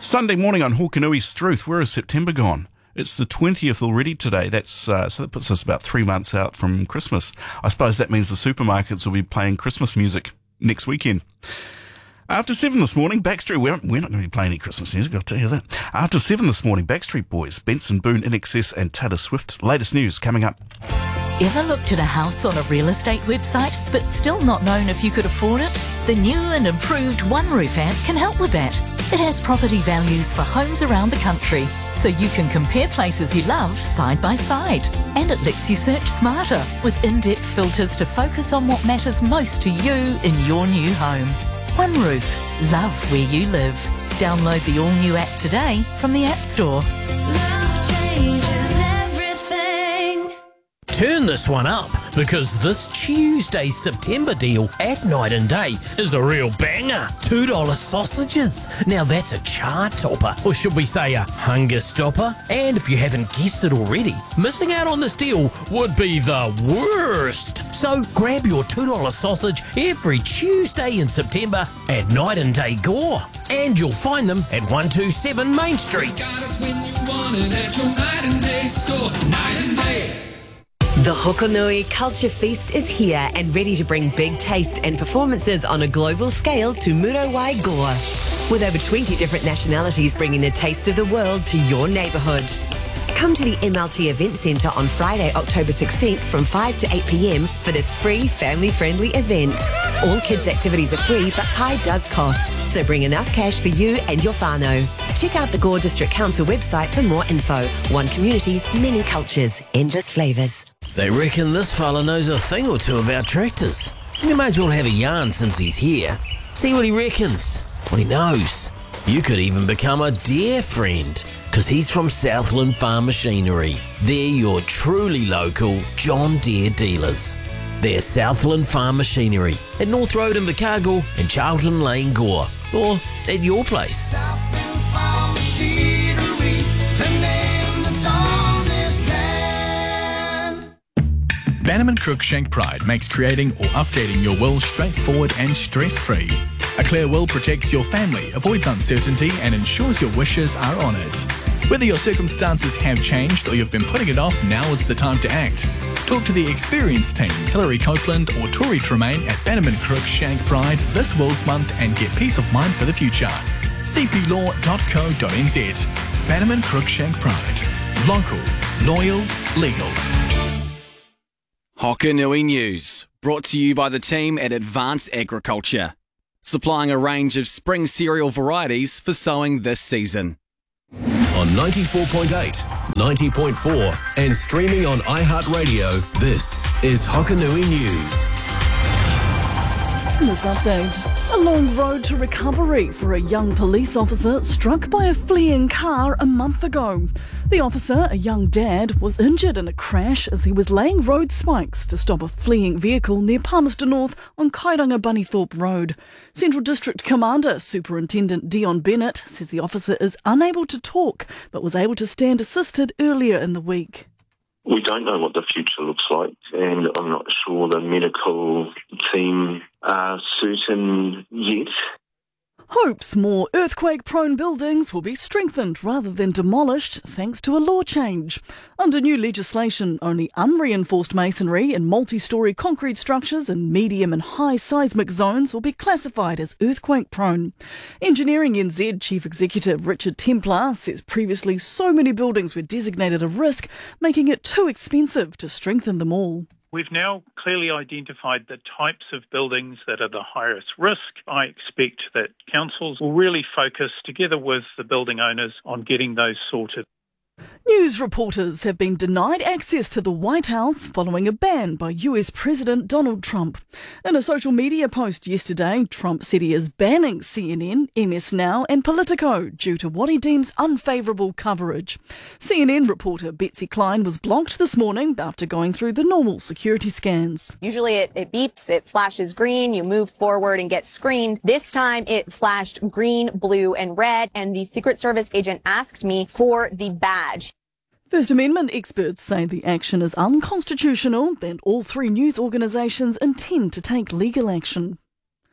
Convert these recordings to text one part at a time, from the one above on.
Sunday morning on Hokanui Struth. Where has September gone? It's the 20th already today. So that puts us about 3 months out from Christmas. I suppose that means the supermarkets will be playing Christmas music next weekend. After 7 this morning, Backstreet... We're not going to be playing any Christmas music, I'll tell you that. After 7 this morning, Backstreet Boys, Benson Boone, INXS and Taylor Swift. Latest news coming up. Ever looked at a house on a real estate website but still not known if you could afford it? The new and improved OneRoof app can help with that. It has property values for homes around the country, so you can compare places you love side by side. And it lets you search smarter with in-depth filters to focus on what matters most to you in your new home. OneRoof. Love where you live. Download the all-new app today from the App Store. Love changes everything. Turn this one up, because this Tuesday's September deal at Night and Day is a real banger. $2 sausages. Now that's a chart topper, or should we say a hunger stopper? And if you haven't guessed it already, missing out on this deal would be the worst. So grab your $2 sausage every Tuesday in September at Night and Day Gore. And you'll find them at 127 Main Street. Got it when you want it at your Night and Day store. Night and Day. The Hokanui Culture Feast is here and ready to bring big taste and performances on a global scale to Murowai Gore. With over 20 different nationalities bringing the taste of the world to your neighbourhood. Come to the MLT Event Centre on Friday, October 16th from 5 to 8 p.m. for this free family-friendly event. All kids' activities are free, but pie does cost, so bring enough cash for you and your whānau. Check out the Gore District Council website for more info. One community, many cultures, endless flavours. They reckon this fella knows a thing or two about tractors. You may as well have a yarn since he's here. See what he reckons, what he knows. You could even become a dear friend, because he's from Southland Farm Machinery. They're your truly local John Deere dealers. They're Southland Farm Machinery at North Road in Invercargill and Charlton Lane Gore, or at your place. Southland Farm Machinery, the name that's on this land. Bannerman Cruikshank Pride makes creating or updating your will straightforward and stress-free. A clear will protects your family, avoids uncertainty and ensures your wishes are honoured. Whether your circumstances have changed or you've been putting it off, now is the time to act. Talk to the experienced team, Hilary Copeland or Tori Tremaine at Bannerman Cruikshank Pride this Wills Month and get peace of mind for the future. cplaw.co.nz. Bannerman Cruikshank Pride. Local, loyal, legal. Hokanui News, brought to you by the team at Advanced Agriculture, supplying a range of spring cereal varieties for sowing this season. On 94.8, 90.4 and streaming on iHeartRadio, this is Hokanui News. In this update, a long road to recovery for a young police officer struck by a fleeing car a month ago. The officer, a young dad, was injured in a crash as he was laying road spikes to stop a fleeing vehicle near Palmerston North on Kairanga Bunnythorpe Road. Central District Commander Superintendent Dion Bennett says the officer is unable to talk but was able to stand assisted earlier in the week. We don't know what the future looks like, and I'm not sure the medical team are certain yet. Hopes more earthquake-prone buildings will be strengthened rather than demolished thanks to a law change. Under new legislation, only unreinforced masonry and multi-storey concrete structures in medium and high seismic zones will be classified as earthquake-prone. Engineering NZ Chief Executive Richard Templar says previously so many buildings were designated a risk, making it too expensive to strengthen them all. We've now clearly identified the types of buildings that are the highest risk. I expect that councils will really focus, together with the building owners, on getting those sorted. News reporters have been denied access to the White House following a ban by US President Donald Trump. In a social media post yesterday, Trump said he is banning CNN, MS Now and Politico due to what he deems unfavourable coverage. CNN reporter Betsy Klein was blocked this morning after going through the normal security scans. Usually it beeps, it flashes green, you move forward and get screened. This time it flashed green, blue and red, and the Secret Service agent asked me for the badge. First Amendment experts say the action is unconstitutional and all three news organisations intend to take legal action.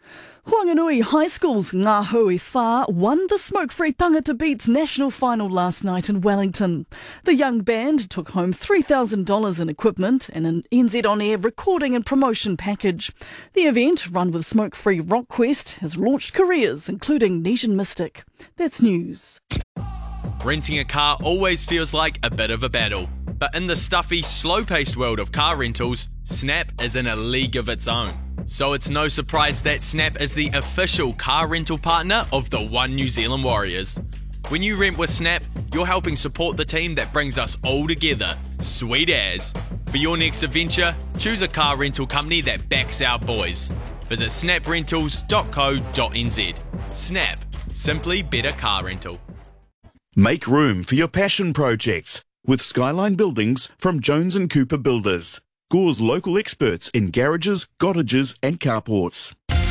Whanganui High School's Ngā Hui Whā won the Smoke-Free Tangata Beats national final last night in Wellington. The young band took home $3,000 in equipment and an NZ On Air recording and promotion package. The event, run with Smoke-Free Rock Quest, has launched careers including Nesian Mystic. That's news. Renting a car always feels like a bit of a battle. But in the stuffy, slow-paced world of car rentals, Snap is in a league of its own. So it's no surprise that Snap is the official car rental partner of the One New Zealand Warriors. When you rent with Snap, you're helping support the team that brings us all together. Sweet as. For your next adventure, choose a car rental company that backs our boys. Visit snaprentals.co.nz. Snap. Simply better car rental. Make room for your passion projects with Skyline Buildings from Jones & Cooper Builders. Gore's local experts in garages, cottages and carports.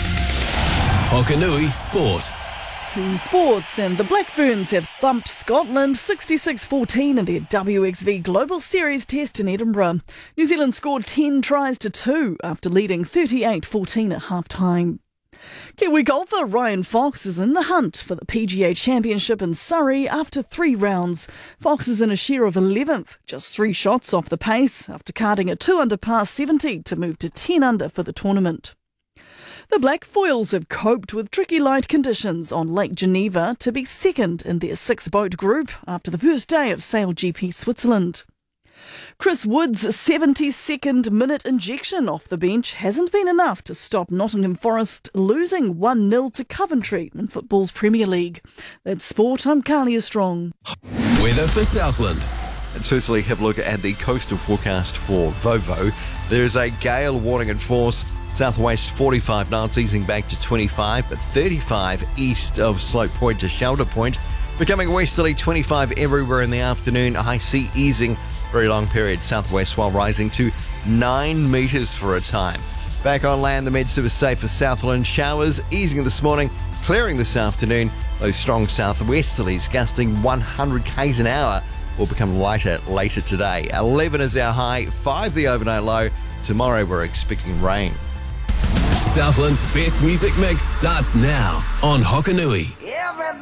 Hokanui Sport. To sports, and the Black Ferns have thumped Scotland 66-14 in their WXV Global Series test in Edinburgh. New Zealand scored 10 tries to 2 after leading 38-14 at half-time. Kiwi golfer Ryan Fox is in the hunt for the PGA Championship in Surrey after 3 rounds. Fox is in a share of 11th, just 3 shots off the pace after carding a 2-under par 70 to move to 10-under for the tournament. The Black Foils have coped with tricky light conditions on Lake Geneva to be second in their 6-boat group after the first day of Sail GP Switzerland. Chris Wood's 72nd minute injection off the bench hasn't been enough to stop Nottingham Forest losing 1-0 to Coventry in football's Premier League. That's sport. I'm Carlia Strong. Weather for Southland. Let's firstly have a look at the coastal forecast for Vovo. There is a gale warning in force. Southwest 45 knots, easing back to 25, but 35 east of Slope Point to Shelter Point. Becoming westerly 25 everywhere in the afternoon. High sea easing very long period southwest while rising to 9 metres for a time. Back on land, the Med-Surf is safe for Southland. Showers easing this morning, clearing this afternoon. Those strong southwesterlies gusting 100 k's an hour will become lighter later today. 11 is our high, 5 the overnight low. Tomorrow we're expecting rain. Southland's best music mix starts now on Hokanui.